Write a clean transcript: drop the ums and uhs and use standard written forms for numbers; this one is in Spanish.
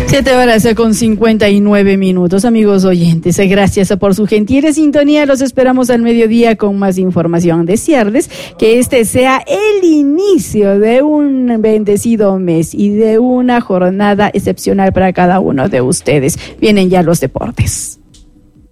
7:59, amigos oyentes. Gracias por su gentil sintonía. Los esperamos al mediodía con más información. Desearles que este sea el inicio de un bendecido mes y de una jornada excepcional para cada uno de ustedes. Vienen ya los deportes.